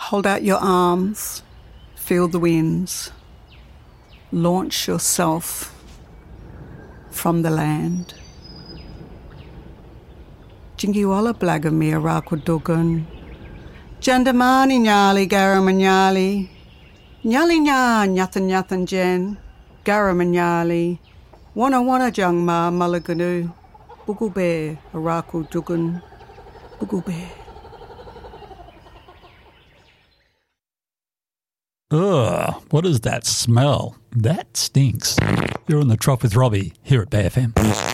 Hold out your arms, feel the winds. Launch yourself from the land. Jingiwala blagamir rakudugun. Jandamani nyali garamanyali. Nyali nya nyathan nyathan jen. Garamanyali. Wana jangma malaganu. Bugube arakudugun. Bugube. Ugh, what is that smell? That stinks. You're on The Trop with Robbie here at BFM.